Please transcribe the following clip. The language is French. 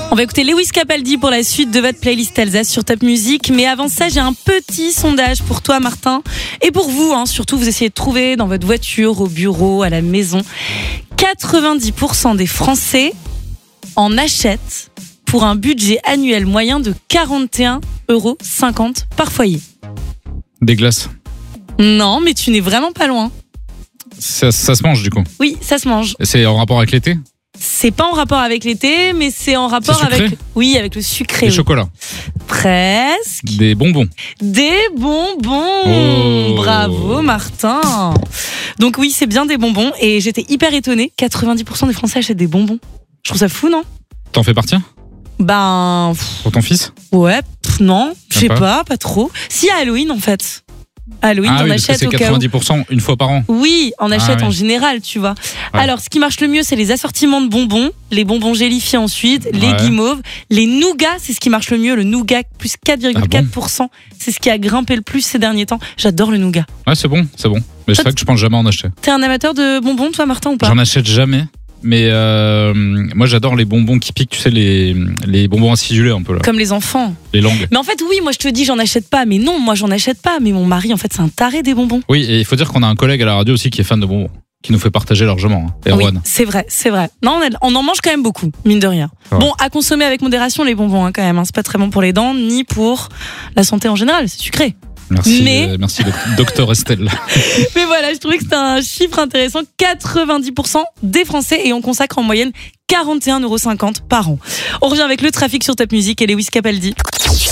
On va écouter Lewis Capaldi pour la suite de votre playlist Alsace sur Top Music. Mais avant ça, j'ai un petit sondage pour toi, Martin. Et pour vous, surtout, vous essayez de trouver dans votre voiture, au bureau, à la maison. 90% des Français en achètent pour un budget annuel moyen de 41,50 € par foyer. Des glaces. Non, mais tu n'es vraiment pas loin. Ça se mange du coup. Oui, ça se mange. C'est en rapport avec l'été? C'est pas en rapport avec l'été, mais c'est en rapport avec... Oui, avec le sucré. Des chocolats. Presque. Des bonbons. Des bonbons. Bravo, Martin. Donc oui, c'est bien des bonbons. Et j'étais hyper étonnée. 90% des Français achètent des bonbons. Je trouve ça fou, non? T'en fais partie? Pour ton fils? Ouais, non, je sais pas trop. Si, à Halloween, en fait. Halloween, on achète au cas où. C'est 90% une fois par an. Oui, on achète en général, tu vois. Ouais. Alors, ce qui marche le mieux, c'est les assortiments de bonbons, les bonbons gélifiés ensuite, les guimauves, les nougats, c'est ce qui marche le mieux. Le nougat, plus 4,4%. C'est ce qui a grimpé le plus ces derniers temps. J'adore le nougat. Ouais, c'est bon. Mais c'est vrai que je pense jamais en acheter. T'es un amateur de bonbons, toi, Martin, ou pas? J'en achète jamais. Mais moi j'adore les bonbons qui piquent, tu sais, les bonbons acidulés un peu là. Comme les enfants. Les langues. Mais en fait oui, moi je te dis j'en achète pas, mais non, moi j'en achète pas, mais mon mari en fait c'est un taré des bonbons. Oui, et il faut dire qu'on a un collègue à la radio aussi qui est fan de bonbons, qui nous fait partager largement, Erwan. Oui, c'est vrai. Non, on en mange quand même beaucoup, mine de rien. Ouais. Bon, à consommer avec modération les bonbons quand même, c'est pas très bon pour les dents, ni pour la santé en général, c'est sucré. Merci docteur Estelle. Mais voilà, je trouvais que c'était un chiffre intéressant. 90% des Français et on consacre en moyenne 41,50 € par an. On revient avec le trafic sur Top Music et Lewis Capaldi.